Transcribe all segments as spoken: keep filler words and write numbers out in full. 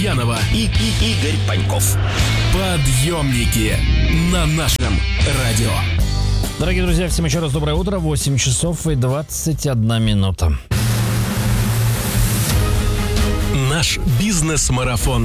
Янова и, и Игорь Паньков. Подъемники на нашем радио. Дорогие друзья, всем еще раз доброе утро. восемь часов и двадцать одна минута. Наш бизнес-марафон.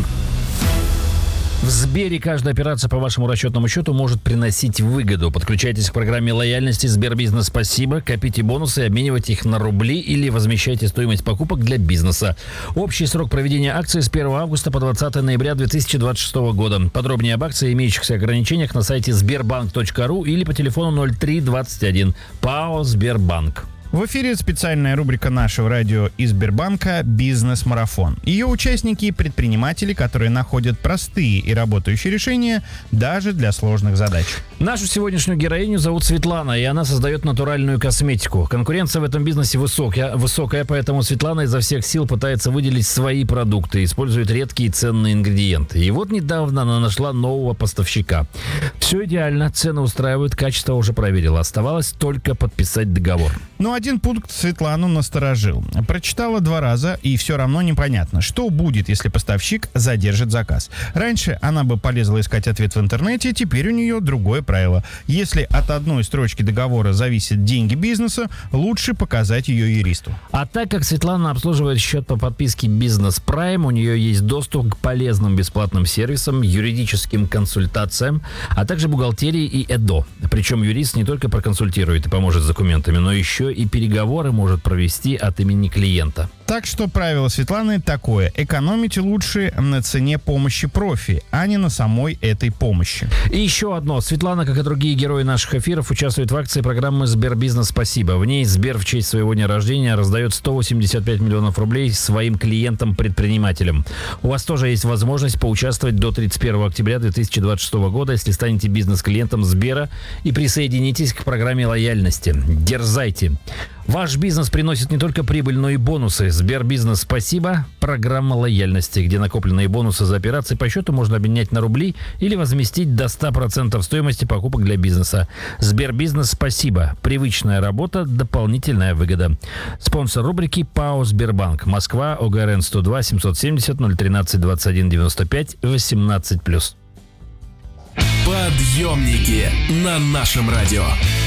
В Сбере каждая операция по вашему расчетному счету может приносить выгоду. Подключайтесь к программе лояльности Сбербизнес Спасибо, копите бонусы, обменивайте их на рубли или возмещайте стоимость покупок для бизнеса. Общий срок проведения акции с первого августа по двадцатое ноября две тысячи двадцать шестого года. Подробнее об акции и имеющихся ограничениях на сайте сбербанк точка ру или по телефону ноль три двадцать один. ПАО «Сбербанк». В эфире специальная рубрика нашего радио и Сбербанка «Бизнес-марафон». Ее участники – предприниматели, которые находят простые и работающие решения даже для сложных задач. Нашу сегодняшнюю героиню зовут Светлана, и она создает натуральную косметику. Конкуренция в этом бизнесе высокая, высокая, поэтому Светлана изо всех сил пытается выделить свои продукты, использует редкие ценные ингредиенты. И вот недавно она нашла нового поставщика. Все идеально, цены устраивают, качество уже проверила. Оставалось только подписать договор. Но один пункт Светлану насторожил. Прочитала два раза, и все равно непонятно, что будет, если поставщик задержит заказ. Раньше она бы полезла искать ответ в интернете, теперь у нее другое правило. Если от одной строчки договора зависят деньги бизнеса, лучше показать ее юристу. А так как Светлана обслуживает счет по подписке Business Prime, у нее есть доступ к полезным бесплатным сервисам, юридическим консультациям, а также бухгалтерии и ЭДО. Причем юрист не только проконсультирует и поможет с документами, но еще и переговоры может провести от имени клиента. Так что правило Светланы такое: экономите лучше на цене помощи профи, а не на самой этой помощи. И еще одно. Светлана, как и другие герои наших эфиров, участвует в акции программы «Сбербизнес Спасибо». В ней Сбер в честь своего дня рождения раздает сто восемьдесят пять миллионов рублей своим клиентам-предпринимателям. У вас тоже есть возможность поучаствовать до тридцать первого октября две тысячи двадцать шестого года, если станете бизнес-клиентом Сбера и присоединитесь к программе лояльности. Дерзайте! Ваш бизнес приносит не только прибыль, но и бонусы. Сбербизнес Спасибо – программа лояльности, где накопленные бонусы за операции по счету можно обменять на рубли или возместить до ста процентов стоимости покупок для бизнеса. Сбербизнес Спасибо – привычная работа, дополнительная выгода. Спонсор рубрики ПАО «Сбербанк». Москва, ОГРН сто два семьсот семьдесят ноль тринадцать двадцать один девяносто пять восемнадцать плюс. Подъемники на нашем радио.